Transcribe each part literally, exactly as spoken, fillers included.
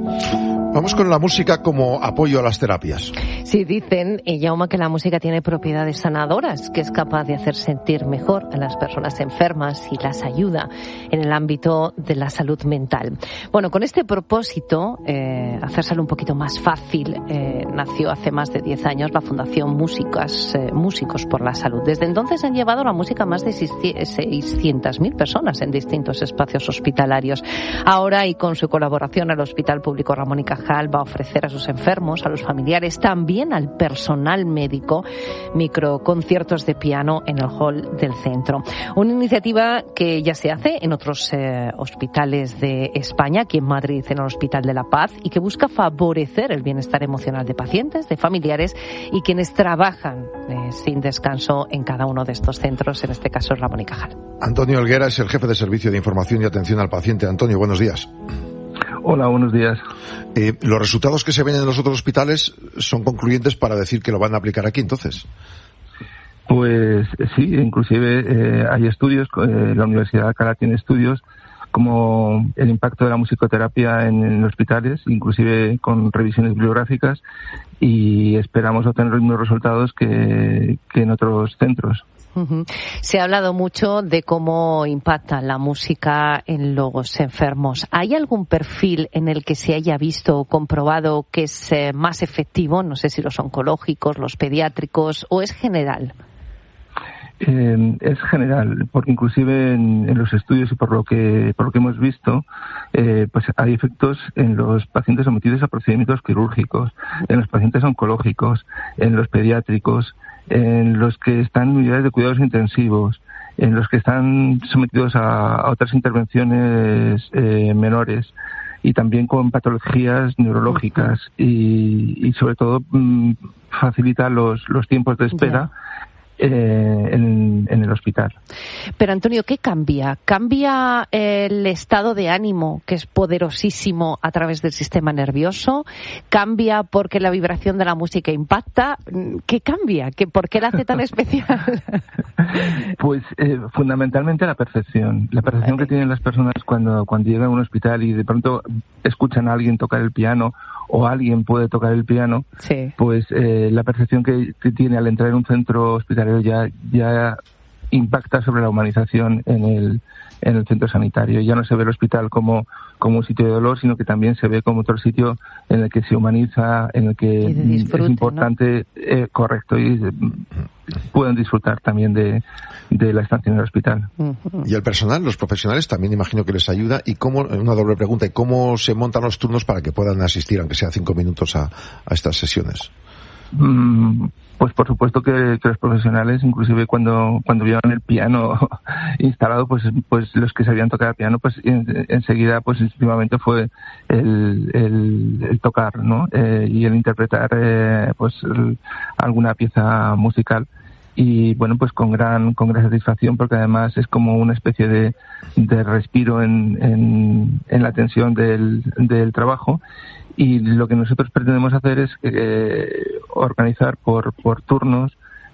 Vamos con la música como apoyo a las terapias. Sí, dicen, y Jaume, que la música tiene propiedades sanadoras, que es capaz de hacer sentir mejor a las personas enfermas y las ayuda en el ámbito de la salud mental. Bueno, con este propósito, eh, hacérselo un poquito más fácil, eh, nació hace más de diez años la Fundación Músicas, eh, Músicos por la Salud. Desde entonces han llevado la música a más de seiscientas mil personas en distintos espacios hospitalarios. Ahora, y con su colaboración, el Hospital Público Ramón y Cajal va a ofrecer a sus enfermos, a los familiares, también al personal médico, microconciertos de piano en el hall del centro. Una iniciativa que ya se hace en otros eh, hospitales de España, aquí en Madrid en el Hospital de la Paz, y que busca favorecer el bienestar emocional de pacientes, de familiares y quienes trabajan eh, sin descanso en cada uno de estos centros, en este caso Ramón y Cajal. Antonio Helguera es el jefe de Servicio de Información y Atención al Paciente. Antonio, buenos días. Hola, buenos días. Eh, ¿Los resultados que se ven en los otros hospitales son concluyentes para decir que lo van a aplicar aquí, entonces? Pues sí, inclusive eh, hay estudios, eh, la Universidad de Alcalá tiene estudios como el impacto de la musicoterapia en, en hospitales, inclusive con revisiones bibliográficas, y esperamos obtener los mismos resultados que, que en otros centros. Uh-huh. Se ha hablado mucho de cómo impacta la música en los enfermos. ¿Hay algún perfil en el que se haya visto o comprobado que es eh, más efectivo? No sé si los oncológicos, los pediátricos, o es general. Eh, es general, porque inclusive en, en los estudios y por lo que por lo que hemos visto, eh, pues hay efectos en los pacientes sometidos a procedimientos quirúrgicos, en los pacientes oncológicos, en los pediátricos, en los que están en unidades de cuidados intensivos, en los que están sometidos a, a otras intervenciones eh, menores, y también con patologías neurológicas, y, y sobre todo mmm, facilita los, los tiempos de espera. Yeah. Eh, en, en el hospital. Pero Antonio, ¿qué cambia? ¿Cambia el estado de ánimo, que es poderosísimo a través del sistema nervioso? ¿Cambia porque la vibración de la música impacta? ¿Qué cambia? ¿Qué, ¿Por qué la hace tan especial? Pues eh, fundamentalmente la percepción. La percepción vale. que tienen las personas cuando, cuando llegan a un hospital y de pronto escuchan a alguien tocar el piano, o alguien puede tocar el piano, sí. pues eh, la percepción que, que tiene al entrar en un centro hospitalario ya, ya impacta sobre la humanización en el, en el centro sanitario. Ya no se ve el hospital como, como un sitio de dolor, sino que también se ve como otro sitio en el que se humaniza, en el que es importante, ¿no? eh, correcto, y eh, pueden disfrutar también de, de la estancia en el hospital. Uh-huh. Y el personal, los profesionales, también imagino que les ayuda. ¿Y cómo, una doble pregunta, ¿y cómo se montan los turnos para que puedan asistir, aunque sea cinco minutos, a, a estas sesiones? Mm, pues por supuesto que, que los profesionales, inclusive cuando cuando vieron el piano instalado, pues pues los que sabían tocar el piano, pues en, enseguida pues instintivamente fue el, el, el tocar, ¿no? Eh, y el interpretar eh, pues el, alguna pieza musical. Y bueno, pues con gran con gran satisfacción, porque además es como una especie de, de respiro en, en, en la tensión del, del trabajo. Y lo que nosotros pretendemos hacer es eh, organizar por, por turnos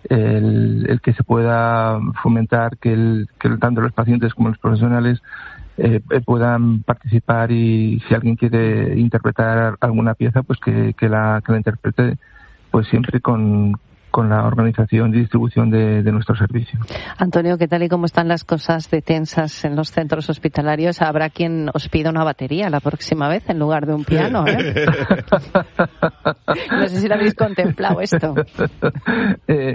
el, el que se pueda fomentar que, el, que tanto los pacientes como los profesionales eh, puedan participar, y si alguien quiere interpretar alguna pieza, pues que, que, la, que la interprete, pues siempre con con la organización y distribución de, de nuestro servicio. Antonio, ¿qué tal y cómo están las cosas de tensas en los centros hospitalarios? Habrá quien os pida una batería la próxima vez en lugar de un piano, ¿eh? No sé si lo habéis contemplado esto. Eh,